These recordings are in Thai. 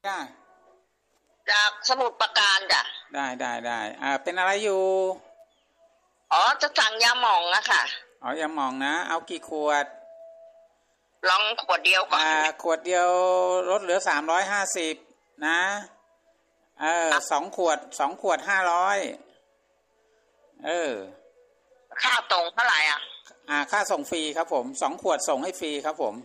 จ้าจากสมุทรปราการจ้ะได้เป็นอะไรอยู่อ๋อจะสั่งยาหม่องอะค่ะอ๋ออย่ามองนะเอากี่ขวดลองขวดเดียวก่อนขวดเดียวลดเหลือ350นะ2 ขวด500 ค่าตรงเท่าไหร่อ่ะค่าส่งฟรีครับผม2 ขวดส่งให้ฟรีครับผม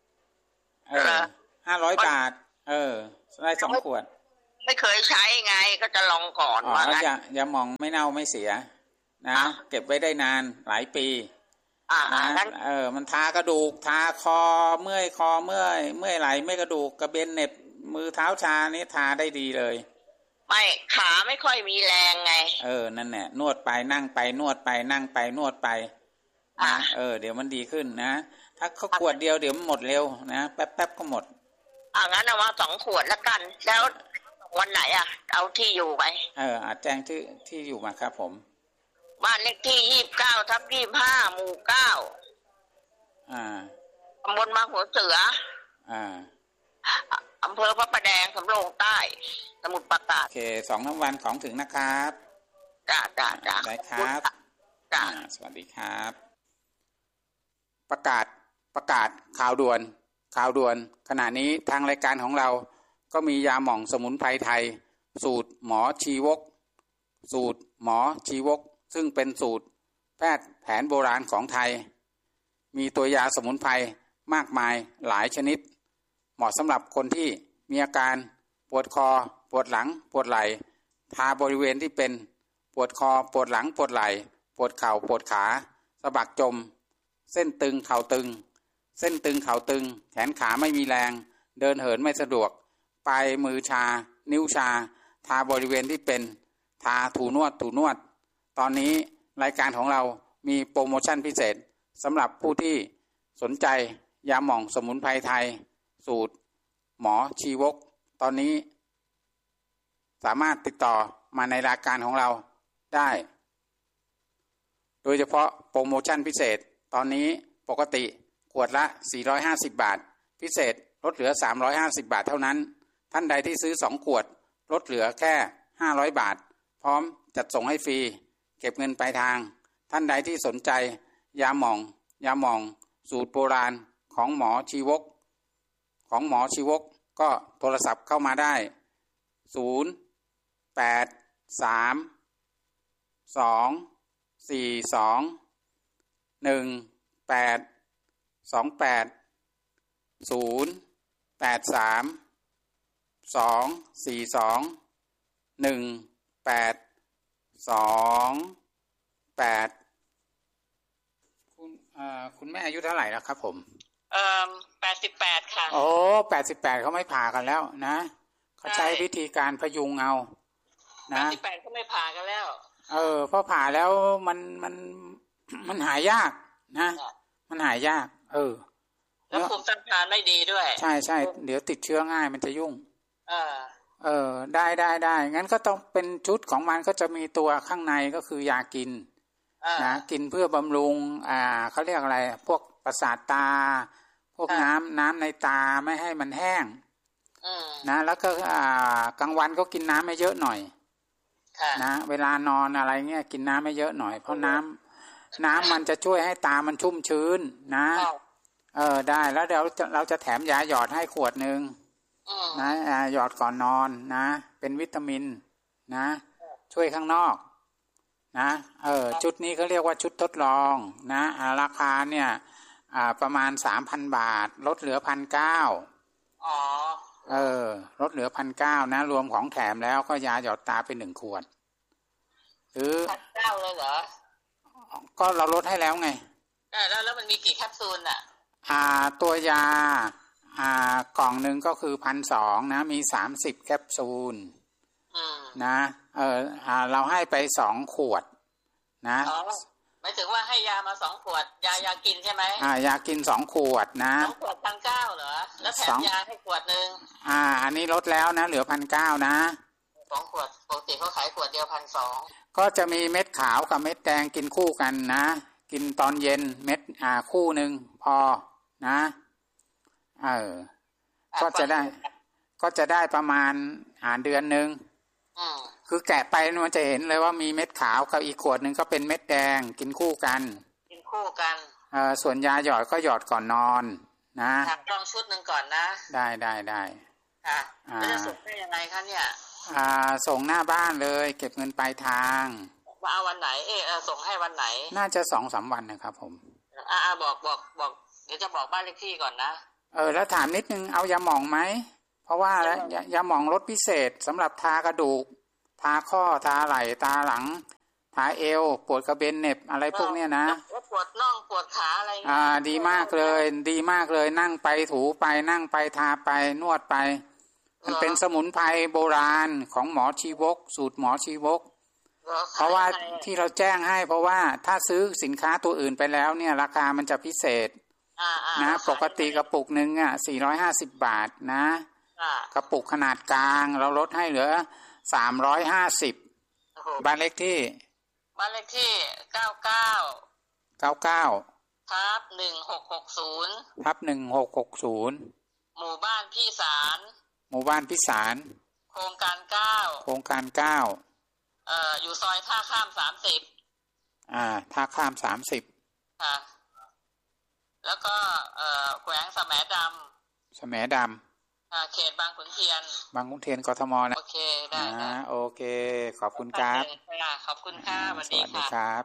500 บาทได้2 ขวดไม่เคยใช้ไงก็จะลองก่อนว่าอย่ามองไม่เน่าไม่เสียนะเก็บไว้ได้นานหลายปีนะมันทากระดูกทาคอเมื่อยคอเมื่อยไหล่ไม่กระดูกกระเบนเหน็บมือเท้าชานี่ทาได้ดีเลยไม่ขาไม่ค่อยมีแรงไงนั่นแหละนวดไปนั่งไปนวดไปนั่งไปนวดไปนะเดี๋ยวมันดีขึ้นนะถ้าเขาขวดเดียวเดี๋ยวมันหมดเร็วนะแป๊บก็หมดงั้นเอามา2 ขวดแล้วกันแล้ววันไหนเอาที่อยู่ไปอาจแจ้งที่อยู่มาครับผมบ้านเลขที่29/25หมู่9ตำบลบางหัวเสืออำเภอพระประแดงสำโรงใต้สมุทรปราการโอเค2 วันของถึงนะครับจ้าได้ครับสวัสดีครับประกาศข่าวด่วนขณะนี้ทางรายการของเราก็มียาหม่องสมุนไพรไทยสูตรหมอชีวกซึ่งเป็นสูตรแพทย์แผนโบราณของไทยมีตัวยาสมุนไพรมากมายหลายชนิดเหมาะสำหรับคนที่มีอาการปวดคอปวดหลังปวดไหล่ทาบริเวณที่เป็นปวดคอปวดหลังปวดไหล่ปวดเข่าปวดขาสะบักจมเส้นตึงเข่าตึงแขนขาไม่มีแรงเดินเหินไม่สะดวกปลายมือชานิ้วชาทาบริเวณที่เป็นทาถูนวดตอนนี้รายการของเรามีโปรโมชั่นพิเศษสำหรับผู้ที่สนใจยาหม่องสมุนไพรไทยสูตรหมอชีวกตอนนี้สามารถติดต่อมาในรายการของเราได้โดยเฉพาะโปรโมชั่นพิเศษตอนนี้ปกติขวดละ450 บาทพิเศษลดเหลือ350 บาทเท่านั้นท่านใดที่ซื้อ2 ขวดลดเหลือแค่500 บาทพร้อมจัดส่งให้ฟรีเก็บเงินปลายทางท่านใดที่สนใจยาหม่องสูตรโบราณของหมอชีวกก็โทรศัพท์เข้ามาได้คุณแม่อายุเท่าไหร่แล้วครับผม 88ค่ะโอ้88เขาไม่ผ่ากันแล้วนะเขาใช้วิธีการพยุงเอานะ 88เขาไม่ผ่ากันแล้วเพราะผ่าแล้วมันหายากนะมันหายากแล้วภูมิต้านทานไม่ดีด้วยใช่เดี๋ยวติดเชื้อง่ายมันจะยุ่งได้งั้นก็ต้องเป็นชุดของมันก็จะมีตัวข้างในก็คือยากินนะกินเพื่อบำรุงเขาเรียกอะไรพวกประสาทตาพวกน้ำในตาไม่ให้มันแห้งนะแล้วก็กลางวันก็กินน้ำไม่เยอะหน่อยนะเวลานอนอะไรเงี้ยกินน้ำไม่เยอะหน่อยเพราะน้ำมันจะช่วยให้ตามันชุ่มชื้นนะได้แล้วเดี๋ยวเราจะแถมยาหยอดให้ขวดนึงนะหยอดก่อนนอนนะเป็นวิตามินนะช่วยข้างนอกนะชุดนี้เขาเรียกว่าชุดทดลองนะราคาเนี่ยประมาณ 3,000 บาทลดเหลือ 1,900ลดเหลือ 1,900 นะรวมของแถมแล้วก็ยาหยอดตาไป1 ขวดหรือ 1,900 เลยเหรอก็เราลดให้แล้วไงแล้วมันมีกี่แคปซูลตัวยากล่องนึงก็คือ 1,200 นะมี30 แคปซูลนะเราให้ไป2 ขวดนะหมายถึงว่าให้ยามา2 ขวดยากินใช่ไหมยากิน2 ขวดนะ 2 ขวด 1,900 เหรอแล้วแถมยาให้ขวดนึงอันนี้ลดแล้วนะเหลือ 1,900 นะ 2 ขวดปกติเขาขายขวดเดียว 1,200 ก็จะมีเม็ดขาวกับเม็ดแดงกินคู่กันนะกินตอนเย็นเม็ดคู่นึงพอนะก็จะได้ก็จะได้ประมาณเดือนหนึ่งคือแกะไปมันจะเห็นเลยว่ามีเม็ดขาวกับอีกขวดหนึ่งก็เป็นเม็ดแดงกินคู่กันส่วนยาหยอดก็หยอดก่อนนอนนะลองชุดหนึ่งก่อนนะได้ค่ะแล้วจะส่งได้ยังไงคะเนี่ยส่งหน้าบ้านเลยเก็บเงินปลายทางว่าเอาวันไหนส่งให้วันไหนน่าจะ 2-3 วันนะครับผมบอกเดี๋ยวจะบอกบ้านเลขที่ก่อนนะแล้วถามนิดนึงเอายาหม่องไหมเพราะว่าแล้วยาหม่องรสพิเศษสำหรับทากระดูกทาข้อทาไหล่ทาหลังทาเอวปวดกระเบนเหน็บอะไรพวกเนี้ยนะปวดน่องปวดขาอะไรดีมากเลยนั่งไปถูไปนั่งไปทาไปนวดไปมันเป็นสมุนไพรโบราณของหมอชีวกสูตรหมอชีวกเพราะว่าที่เราแจ้งให้เพราะว่าถ้าซื้อสินค้าตัวอื่นไปแล้วเนี่ยราคามันจะพิเศษนะปกติกระปุกนึง450 บาทนะกระปุกขนาดกลางเราลดให้เหลือ350บ้านเลขที่99 ทับ 1660หมู่บ้านพิสารโครงการ9อยู่ซอยท่าข้าม30 ท่าข้าม30 ค่ะแล้วก็แขวงสแมดำเขตบางขุนเทียนกทมนะโอเคได้โอเคขอบคุณครับขอบคุณค่ะสวัสดีครับ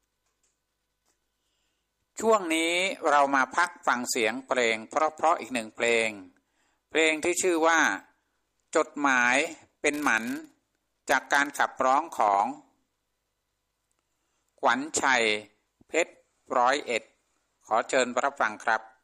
ช่วงนี้เรามาพักฟังเสียงเพลงเพราะอีกหนึ่งเพลงที่ชื่อว่าจดหมายเป็นหมันจากการขับร้องของขวัญชัยเพชร101ขอเชิญรับฟังครับ